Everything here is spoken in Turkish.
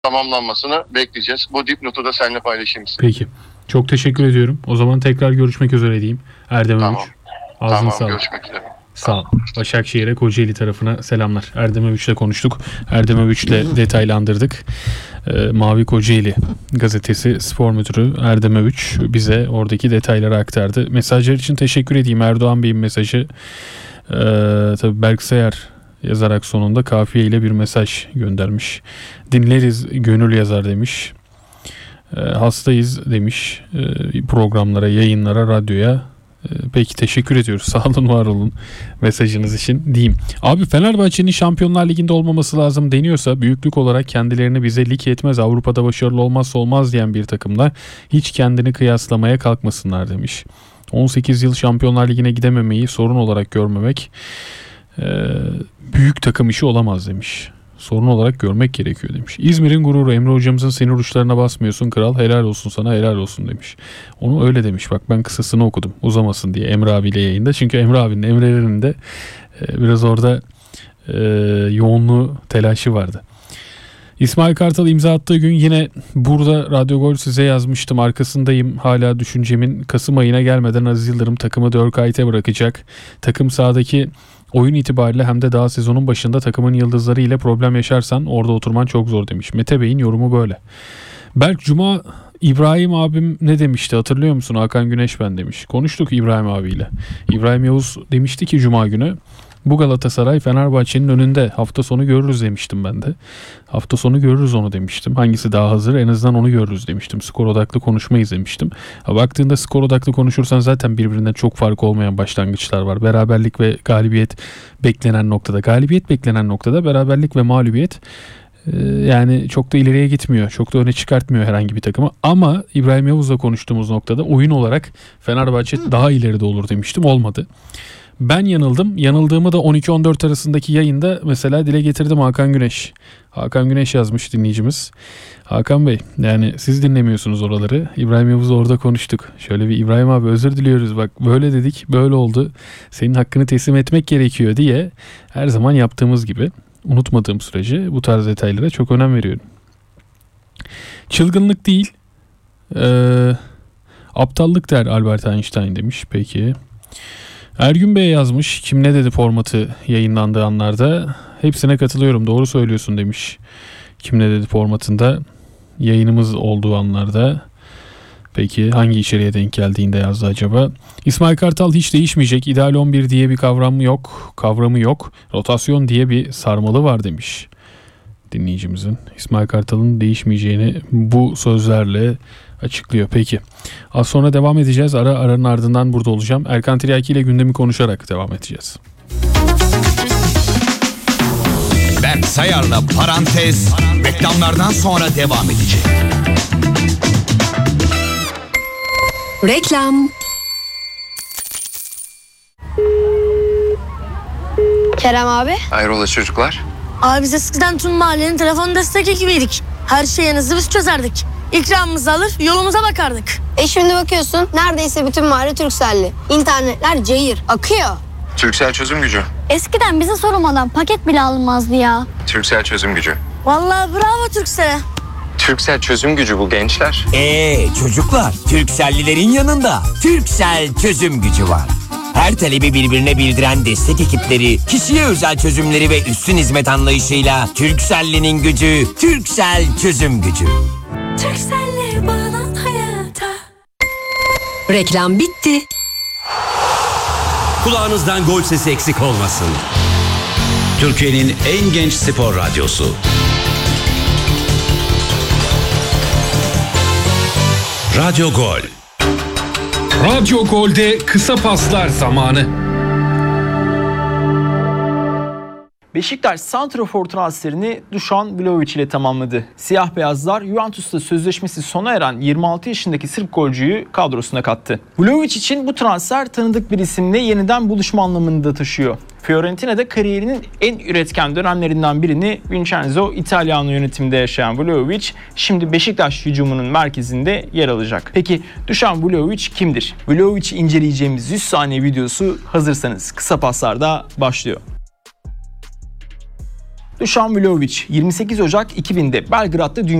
tamamlanmasını bekleyeceğiz. Bu dipnotu da seninle paylaşayım istedim. Peki. Çok teşekkür ediyorum. O zaman tekrar görüşmek üzere diyeyim. Erdem Övüç. Tamam, sağlık. görüşmek üzere. Sağ ol. Başakşehir'e, Kocaeli tarafına selamlar. Erdem Övüç'le konuştuk. Erdem Övüç'le detaylandırdık. Mavi Kocaeli gazetesi spor müdürü Erdem Övüç bize oradaki detayları aktardı. Mesajlar için teşekkür edeyim. Erdoğan Bey'in mesajı. Tabii Berk Sayar yazarak sonunda kafiye ile bir mesaj göndermiş. Dinleriz gönül yazar demiş. Hastayız demiş. Programlara, yayınlara, radyoya. Peki teşekkür ediyoruz. Sağ olun, var olun mesajınız için diyeyim. Abi Fenerbahçe'nin Şampiyonlar Ligi'nde olmaması lazım deniyorsa büyüklük olarak kendilerini bize lig yetmez, Avrupa'da başarılı olmazsa olmaz diyen bir takımla hiç kendini kıyaslamaya kalkmasınlar demiş. 18 yıl Şampiyonlar Ligi'ne gidememeyi sorun olarak görmemek büyük takım işi olamaz demiş. Sorun olarak görmek gerekiyor demiş. İzmir'in gururu, Emre hocamızın sinir uçlarına basmıyorsun kral, helal olsun sana, helal olsun demiş. Onu öyle demiş, bak ben kısasını okudum uzamasın diye Emre abiyle yayında. Çünkü Emre abinin emrelerinde biraz orada yoğunluğu, telaşı vardı. İsmail Kartal imza attığı gün yine burada Radyo Gol size yazmıştım. Arkasındayım hala düşüncemin. Kasım ayına gelmeden Aziz Yıldırım takımı Dörkayt'e bırakacak. Takım sahadaki oyun itibariyle hem de daha sezonun başında takımın yıldızları ile problem yaşarsan orada oturman çok zor demiş. Mete Bey'in yorumu böyle. Berk Cuma İbrahim abim ne demişti hatırlıyor musun? Hakan Güneş ben demiş. Konuştuk İbrahim abiyle. İbrahim Yavuz demişti ki Cuma günü bu Galatasaray Fenerbahçe'nin önünde, hafta sonu görürüz demiştim ben de. Hafta sonu görürüz onu demiştim. Hangisi daha hazır en azından onu görürüz demiştim. Skor odaklı konuşmayız demiştim. Baktığında skor odaklı konuşursan zaten birbirinden çok fark olmayan başlangıçlar var. Beraberlik ve galibiyet beklenen noktada. Galibiyet beklenen noktada, beraberlik ve mağlubiyet yani çok da ileriye gitmiyor. Çok da öne çıkartmıyor herhangi bir takımı. Ama İbrahim Yavuz'la konuştuğumuz noktada oyun olarak Fenerbahçe daha ileride olur demiştim. Olmadı. Ben yanıldım. Yanıldığımı da 12-14 arasındaki yayında mesela dile getirdim Hakan Güneş. Hakan Güneş yazmış dinleyicimiz. Hakan Bey, yani siz dinlemiyorsunuz oraları. İbrahim Yavuz'la orada konuştuk. Şöyle bir İbrahim abi özür diliyoruz, bak böyle dedik, böyle oldu. Senin hakkını teslim etmek gerekiyor diye her zaman yaptığımız gibi unutmadığım sürece bu tarz detaylara çok önem veriyorum. Çılgınlık değil, aptallık der Albert Einstein demiş. Peki. Ergün Bey yazmış. Kim ne dedi formatı yayınlandığı anlarda. Hepsine katılıyorum, doğru söylüyorsun demiş. Kim ne dedi formatında yayınımız olduğu anlarda. Peki hangi içeriğe denk geldiğinde yazdı acaba? İsmail Kartal hiç değişmeyecek. İdeal 11 diye bir kavramı yok. Rotasyon diye bir sarmalı var demiş dinleyicimizin. İsmail Kartal'ın değişmeyeceğini bu sözlerle açıklıyor. Peki. Az sonra devam edeceğiz. Aranın ardından burada olacağım. Erkan Tiryaki ile gündemi konuşarak devam edeceğiz. Berk Sayar'la Parantez reklamlardan sonra devam edecek. Reklam. Kerem abi. Hayrola çocuklar? Abi biz eskiden tüm mahallenin telefon destek ekibiydik. Her şeyinizi biz çözerdik. İkramımızı alır yolumuza bakardık. Şimdi bakıyorsun neredeyse bütün mahalle Turkcell'li. İnternetler cayır akıyor. Turkcell çözüm gücü. Eskiden bize sorulmadan paket bile alınmazdı ya. Turkcell çözüm gücü. Vallahi bravo Turkcell'e. Turkcell çözüm gücü bu gençler. Çocuklar, Turkcell'lilerin yanında Turkcell çözüm gücü var. Her talebi birbirine bildiren destek ekipleri, kişiye özel çözümleri ve üstün hizmet anlayışıyla Turkcell'linin gücü, Turkcell çözüm gücü. Turkcell'le bağlan hayata. Reklam bitti. Kulağınızdan gol sesi eksik olmasın. Türkiye'nin en genç spor radyosu. Radyo Gol. Radyo Gol'de kısa paslar zamanı. Beşiktaş santrafor transferini Dušan Vlahović ile tamamladı. Siyah beyazlar Juventus'ta sözleşmesi sona eren 26 yaşındaki Sırp golcüyü kadrosuna kattı. Vlahović için bu transfer tanıdık bir isimle yeniden buluşma anlamını da taşıyor. Fiorentina'da kariyerinin en üretken dönemlerinden birini Vincenzo Italiano yönetiminde yaşayan Vlahović şimdi Beşiktaş hücumunun merkezinde yer alacak. Peki Dušan Vlahović kimdir? Vlahović'i inceleyeceğimiz 100 saniye videosu hazırsanız kısa paslarda başlıyor. Dušan Vlahović 28 Ocak 2000'de Belgrad'da dünya